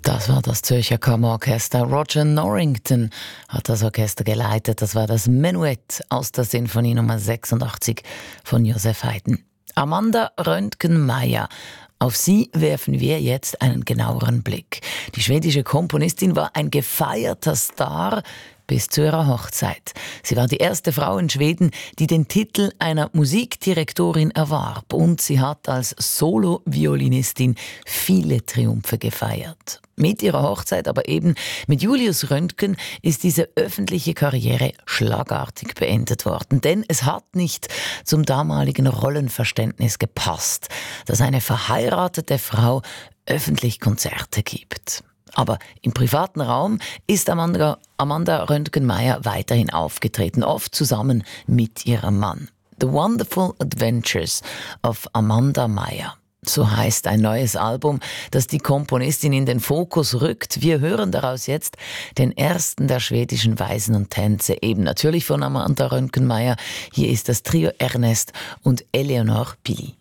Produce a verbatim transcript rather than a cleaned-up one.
Das war das Zürcher Kammerorchester. Roger Norrington hat das Orchester geleitet. Das war das Menuett aus der Sinfonie Nummer sechsundachtzig von Joseph Haydn. Amanda Röntgen-Meyer. Auf sie werfen wir jetzt einen genaueren Blick. Die schwedische Komponistin war ein gefeierter Star bis zu ihrer Hochzeit. Sie war die erste Frau in Schweden, die den Titel einer Musikdirektorin erwarb, und sie hat als Solo-Violinistin viele Triumphe gefeiert. Mit ihrer Hochzeit, aber eben mit Julius Röntgen, ist diese öffentliche Karriere schlagartig beendet worden. Denn es hat nicht zum damaligen Rollenverständnis gepasst, dass eine verheiratete Frau öffentlich Konzerte gibt. Aber im privaten Raum ist Amanda, Amanda Röntgen-Meyer weiterhin aufgetreten, oft zusammen mit ihrem Mann. The Wonderful Adventures of Amanda Meyer. So heißt ein neues Album, das die Komponistin in den Fokus rückt. Wir hören daraus jetzt den ersten der schwedischen Weisen und Tänze, eben natürlich von Amanda Röntgen-Meyer. Hier ist das Trio Ernest und Eleonore Pili.